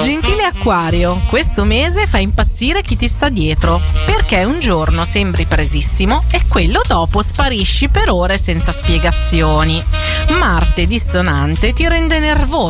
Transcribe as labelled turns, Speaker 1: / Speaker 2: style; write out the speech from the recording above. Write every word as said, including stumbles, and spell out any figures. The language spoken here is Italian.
Speaker 1: Gentile Acquario, questo mese fa impazzire chi ti sta dietro, perché un giorno sembri presissimo e quello dopo sparisci per ore senza spiegazioni. Marte dissonante ti rende nervoso